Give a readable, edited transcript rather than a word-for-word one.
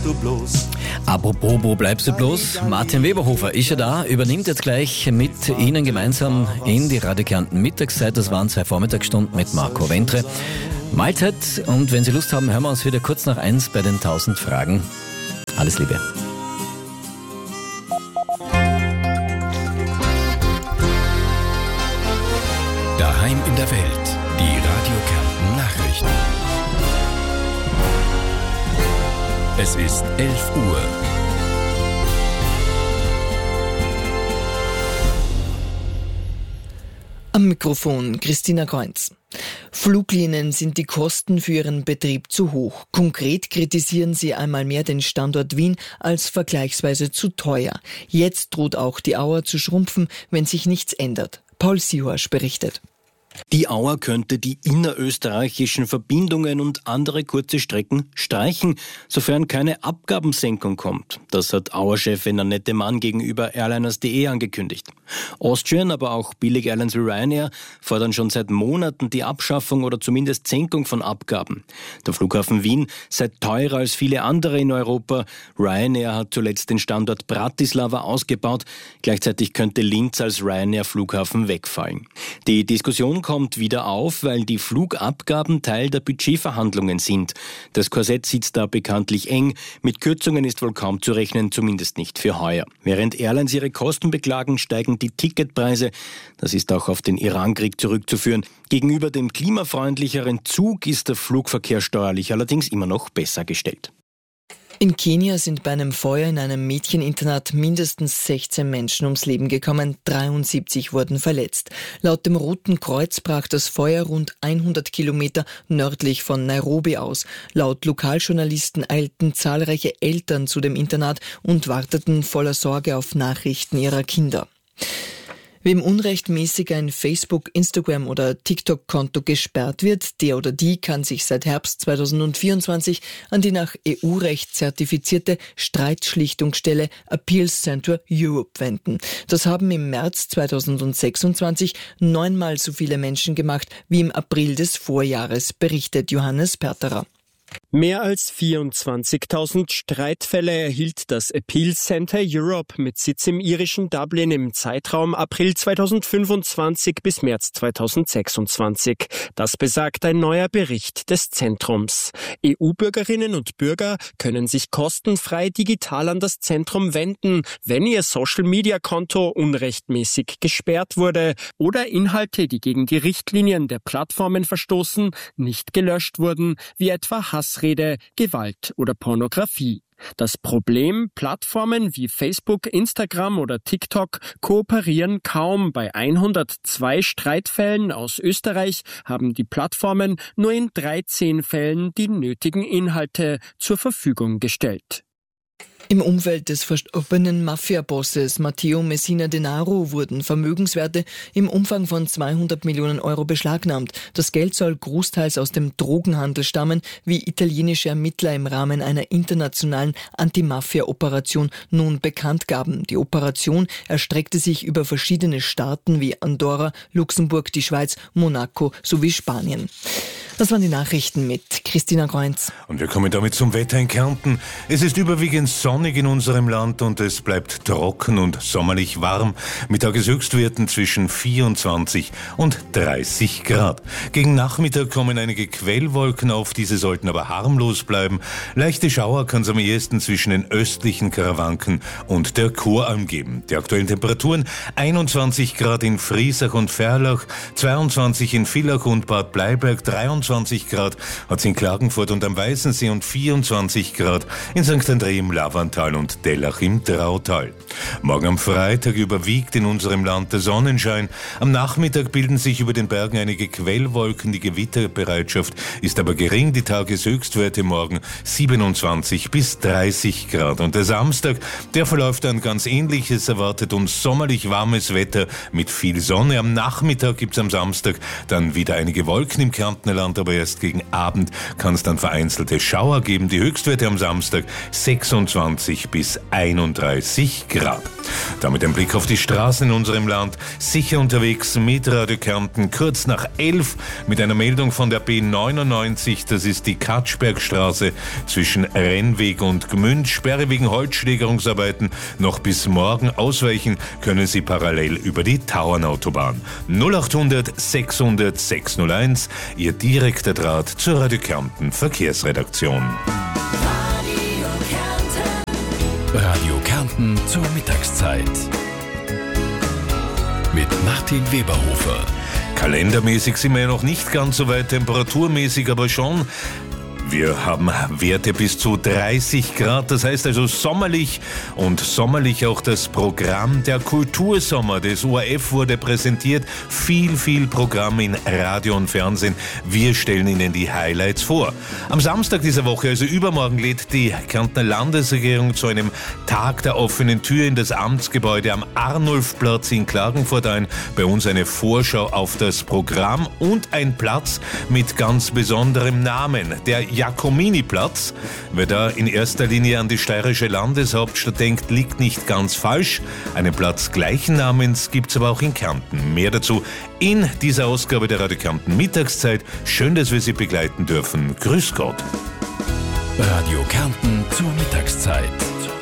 du bloß? Apropos, wo bleibst du bloß? Martin Weberhofer ist ja da, übernimmt jetzt gleich mit Ihnen gemeinsam in die Radio Kärnten Mittagszeit. Das waren 2 Vormittagsstunden mit Marco Wentre. Mahlzeit, und wenn Sie Lust haben, hören wir uns wieder kurz nach 1 bei den 1000 Fragen. Alles Liebe. Daheim in der Welt, die Radio Kärnten Nachrichten. Es ist 11 Uhr. Am Mikrofon Christina Kreunz. Fluglinien sind die Kosten für ihren Betrieb zu hoch. Konkret kritisieren sie einmal mehr den Standort Wien als vergleichsweise zu teuer. Jetzt droht auch die Auer zu schrumpfen, wenn sich nichts ändert. Paul Sihorsch berichtet. Die Auer könnte die innerösterreichischen Verbindungen und andere kurze Strecken streichen, sofern keine Abgabensenkung kommt. Das hat Auer-Chefin Annette Mann gegenüber Airliners.de angekündigt. Austrian, aber auch Billig-Airlines wie Ryanair fordern schon seit Monaten die Abschaffung oder zumindest Senkung von Abgaben. Der Flughafen Wien sei teurer als viele andere in Europa. Ryanair hat zuletzt den Standort Bratislava ausgebaut. Gleichzeitig könnte Linz als Ryanair-Flughafen wegfallen. Die Diskussion kommt wieder auf, weil die Flugabgaben Teil der Budgetverhandlungen sind. Das Korsett sitzt da bekanntlich eng. Mit Kürzungen ist wohl kaum zu rechnen, zumindest nicht für heuer. Während Airlines ihre Kosten beklagen, steigen die Ticketpreise. Das ist auch auf den Irankrieg zurückzuführen. Gegenüber dem klimafreundlicheren Zug ist der Flugverkehr steuerlich allerdings immer noch besser gestellt. In Kenia sind bei einem Feuer in einem Mädcheninternat mindestens 16 Menschen ums Leben gekommen, 73 wurden verletzt. Laut dem Roten Kreuz brach das Feuer rund 100 Kilometer nördlich von Nairobi aus. Laut Lokaljournalisten eilten zahlreiche Eltern zu dem Internat und warteten voller Sorge auf Nachrichten ihrer Kinder. Wem unrechtmäßig ein Facebook-, Instagram- oder TikTok-Konto gesperrt wird, der oder die kann sich seit Herbst 2024 an die nach EU-Recht zertifizierte Streitschlichtungsstelle Appeals Centre Europe wenden. Das haben im März 2026 9-mal so viele Menschen gemacht wie im April des Vorjahres, berichtet Johannes Perterer. Mehr als 24.000 Streitfälle erhielt das Appeals Centre Europe mit Sitz im irischen Dublin im Zeitraum April 2025 bis März 2026. Das besagt ein neuer Bericht des Zentrums. EU-Bürgerinnen und Bürger können sich kostenfrei digital an das Zentrum wenden, wenn ihr Social-Media-Konto unrechtmäßig gesperrt wurde oder Inhalte, die gegen die Richtlinien der Plattformen verstoßen, nicht gelöscht wurden, wie etwa Hassrede, Gewalt oder Pornografie. Das Problem: Plattformen wie Facebook, Instagram oder TikTok kooperieren kaum. Bei 102 Streitfällen aus Österreich haben die Plattformen nur in 13 Fällen die nötigen Inhalte zur Verfügung gestellt. Im Umfeld des verstorbenen Mafia-Bosses Matteo Messina Denaro wurden Vermögenswerte im Umfang von 200 Millionen Euro beschlagnahmt. Das Geld soll großteils aus dem Drogenhandel stammen, wie italienische Ermittler im Rahmen einer internationalen Anti-Mafia-Operation nun bekannt gaben. Die Operation erstreckte sich über verschiedene Staaten wie Andorra, Luxemburg, die Schweiz, Monaco sowie Spanien. Das waren die Nachrichten mit Christina Kreunz. Und wir kommen damit zum Wetter in Kärnten. Es ist überwiegend sonnig in unserem Land und es bleibt trocken und sommerlich warm mit Tageshöchstwerten zwischen 24 und 30 Grad. Gegen Nachmittag kommen einige Quellwolken auf, diese sollten aber harmlos bleiben. Leichte Schauer kann es am ehesten zwischen den östlichen Karawanken und der Choralm geben. Die aktuellen Temperaturen: 21 Grad in Friesach und Ferlach, 22 in Villach und Bad Bleiberg, 23 Grad hat es in Klagenfurt und am Weißensee und 24 Grad in St. André im Lavantal und Dellach im Trautal. Morgen am Freitag überwiegt in unserem Land der Sonnenschein. Am Nachmittag bilden sich über den Bergen einige Quellwolken. Die Gewitterbereitschaft ist aber gering. Die Tageshöchstwerte morgen 27 bis 30 Grad. Und der Samstag, der verläuft dann ganz ähnliches. Erwartet uns sommerlich warmes Wetter mit viel Sonne. Am Nachmittag gibt es am Samstag dann wieder einige Wolken im Kärntner Land, aber erst gegen Abend kann es dann vereinzelte Schauer geben. Die Höchstwerte am Samstag 26 bis 31 Grad. Damit ein Blick auf die Straßen in unserem Land. Sicher unterwegs mit Radio Kärnten, kurz nach 11 mit einer Meldung von der B99. Das ist die Katschbergstraße zwischen Rennweg und Gmünd. Sperre wegen Holzschlägerungsarbeiten. Noch bis morgen ausweichen können Sie parallel über die Tauernautobahn. 0800 600 601, Ihr direkter Draht zur Radio Kärnten Verkehrsredaktion. Radio Kärnten zur Mittagszeit. Mit Martin Weberhofer. Kalendermäßig sind wir ja noch nicht ganz so weit, temperaturmäßig aber schon. Wir haben Werte bis zu 30 Grad, das heißt also sommerlich und sommerlich auch das Programm. Der Kultursommer des ORF wurde präsentiert. Viel Programm in Radio und Fernsehen. Wir stellen Ihnen die Highlights vor. Am Samstag dieser Woche, also übermorgen, lädt die Kärntner Landesregierung zu einem Tag der offenen Tür in das Amtsgebäude am Arnulfplatz in Klagenfurt ein. Bei uns eine Vorschau auf das Programm und ein Platz mit ganz besonderem Namen, der Jakomini-Platz. Wer da in erster Linie an die steirische Landeshauptstadt denkt, liegt nicht ganz falsch. Einen Platz gleichen Namens gibt es aber auch in Kärnten. Mehr dazu in dieser Ausgabe der Radio Kärnten Mittagszeit. Schön, dass wir Sie begleiten dürfen. Grüß Gott. Radio Kärnten zur Mittagszeit.